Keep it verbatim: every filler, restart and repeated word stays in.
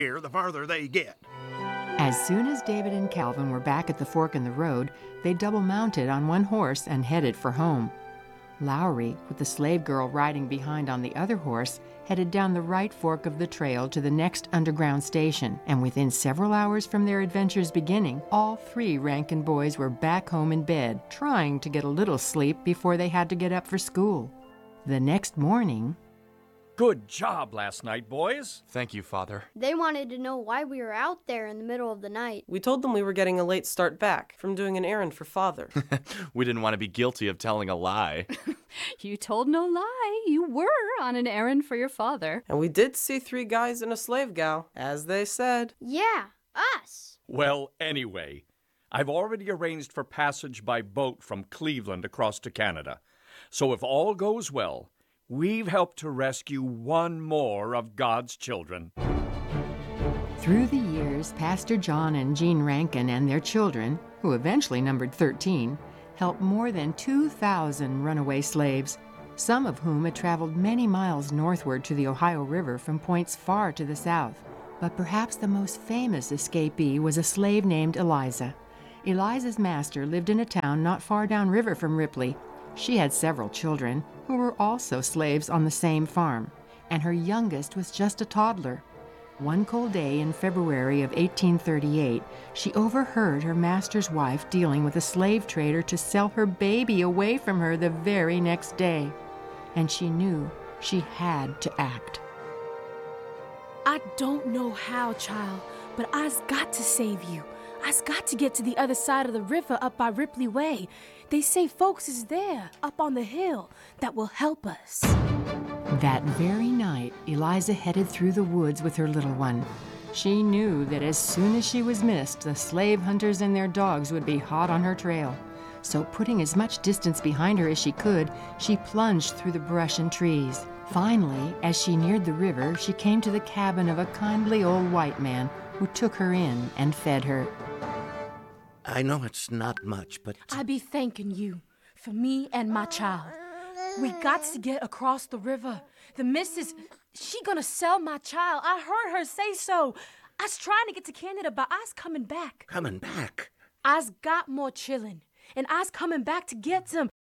here the farther they get. As soon as David and Calvin were back at the fork in the road, they double-mounted on one horse and headed for home. Lowry, with the slave girl riding behind on the other horse, headed down the right fork of the trail to the next underground station, and within several hours from their adventure's beginning, all three Rankin boys were back home in bed, trying to get a little sleep before they had to get up for school. The next morning... Good job last night, boys. Thank you, Father. They wanted to know why we were out there in the middle of the night. We told them we were getting a late start back from doing an errand for Father. We didn't want to be guilty of telling a lie. You told no lie. You were on an errand for your father. And we did see three guys and a slave gal, as they said. Yeah, us. Well, anyway, I've already arranged for passage by boat from Cleveland across to Canada. So if all goes well, we've helped to rescue one more of God's children. Through the years, Pastor John and Jean Rankin and their children, who eventually numbered thirteen, helped more than two thousand runaway slaves, some of whom had traveled many miles northward to the Ohio River from points far to the south. But perhaps the most famous escapee was a slave named Eliza. Eliza's master lived in a town not far downriver from Ripley. She had several children, who were also slaves on the same farm, and her youngest was just a toddler. One cold day in February of eighteen thirty-eight, she overheard her master's wife dealing with a slave trader to sell her baby away from her the very next day. And she knew she had to act. I don't know how, child, but I's got to save you. I's got to get to the other side of the river up by Ripley Way. They say folks is there, up on the hill, that will help us. That very night, Eliza headed through the woods with her little one. She knew that as soon as she was missed, the slave hunters and their dogs would be hot on her trail. So putting as much distance behind her as she could, she plunged through the brush and trees. Finally, as she neared the river, she came to the cabin of a kindly old white man who took her in and fed her. I know it's not much, but... I be thanking you for me and my child. We got to get across the river. The missus, she gonna sell my child. I heard her say so. I's trying to get to Canada, but I's coming back. Coming back? I's got more chillin', and I's coming back to get them.